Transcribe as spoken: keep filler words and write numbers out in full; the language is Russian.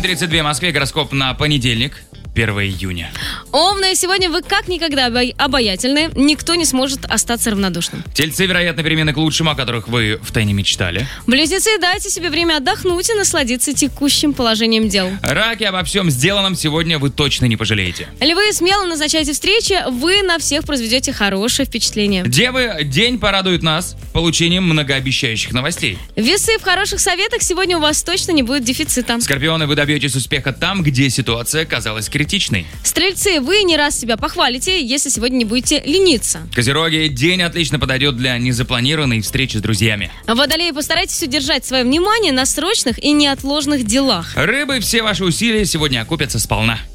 семь тридцать два в Москве, гороскоп на понедельник, первое июня. Овны, сегодня вы как никогда обо- обаятельны, никто не сможет остаться равнодушным. Тельцы, вероятно, перемены к лучшему, о которых вы втайне мечтали. Близнецы, дайте себе время отдохнуть и насладиться текущим положением дел. Раки, обо всем сделанном сегодня вы точно не пожалеете. Львы, смело назначайте встречи, вы на всех произведете хорошее впечатление. Девы, день порадует нас получением многообещающих новостей. Весы, в хороших советах сегодня у вас точно не будет дефицита. Скорпионы, вы добьетесь успеха там, где ситуация казалась критичной. Стрельцы, вы не раз себя похвалите, если сегодня не будете лениться. Козероги, день отлично подойдет для незапланированной встречи с друзьями. Водолеи, постарайтесь удержать свое внимание на срочных и неотложных делах. Рыбы, все ваши усилия сегодня окупятся сполна.